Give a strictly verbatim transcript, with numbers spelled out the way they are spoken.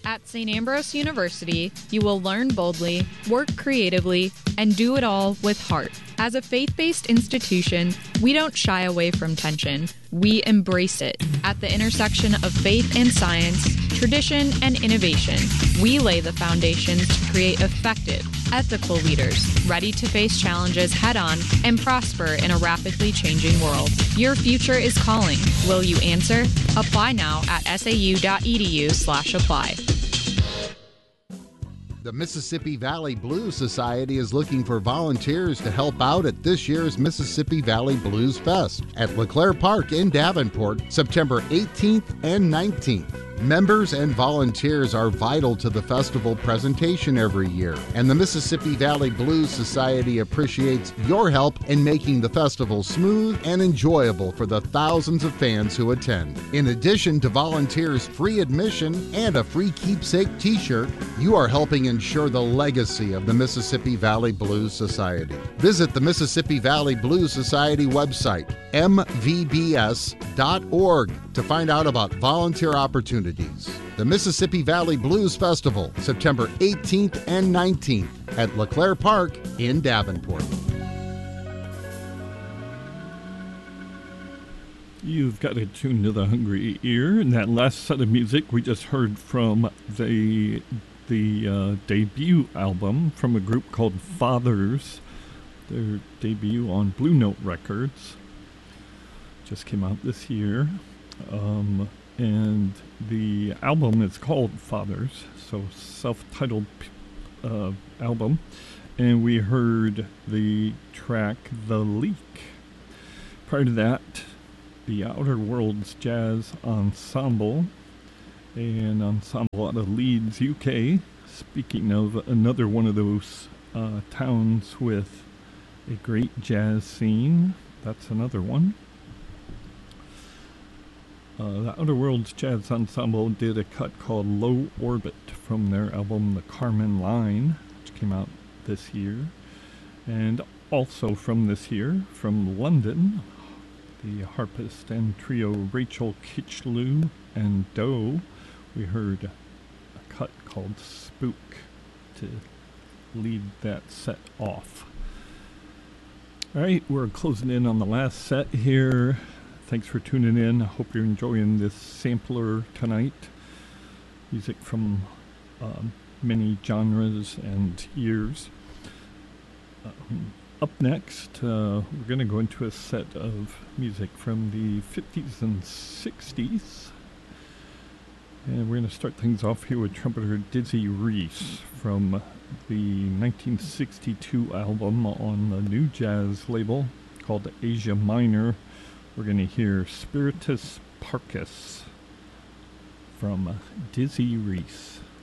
At Saint Ambrose University, you will learn boldly, work creatively, and do it all with heart. As a faith-based institution, we don't shy away from tension. We embrace it. At the intersection of faith and science, tradition and innovation, we lay the foundations to create effective, ethical leaders, ready to face challenges head-on and prosper in a rapidly changing world. Your future is calling. Will you answer? Apply now at sau.edu slash apply. The Mississippi Valley Blues Society is looking for volunteers to help out at this year's Mississippi Valley Blues Fest at LeClaire Park in Davenport, September eighteenth and nineteenth. Members and volunteers are vital to the festival presentation every year, and the Mississippi Valley Blues Society appreciates your help in making the festival smooth and enjoyable for the thousands of fans who attend. In addition to volunteers' free admission and a free keepsake t-shirt, you are helping ensure the legacy of the Mississippi Valley Blues Society. Visit the Mississippi Valley Blues Society website, m v b s dot org, to find out about volunteer opportunities. The Mississippi Valley Blues Festival, September eighteenth and nineteenth at LeClaire Park in Davenport. You've got to tune to the hungry ear. In that last set of music, we just heard from the the uh, debut album from a group called Fathers. Their debut on Blue Note Records just came out this year. Um, and the album is called Fathers, so self-titled uh, album. And we heard the track The Leak. Prior to that, the Outer Worlds Jazz Ensemble, an ensemble out of Leeds, U K. Speaking of another one of those uh, towns with a great jazz scene, that's another one. Uh, the Outer Worlds Jazz Ensemble did a cut called Low Orbit from their album The Carmen Line, which came out this year. And also from this year, from London, the harpist and trio Rachel Kitchlew and Doe, we heard a cut called Spook to lead that set off. All right, we're closing in on the last set here. Thanks for tuning in. I hope you're enjoying this sampler tonight. Music from um, many genres and years. Um, up next, uh, we're going to go into a set of music from the fifties and sixties. And we're going to start things off here with trumpeter Dizzy Reese from the nineteen sixty-two album on the New Jazz label called Asia Minor. We're going to hear Spiritus Parcus from Dizzy Reese.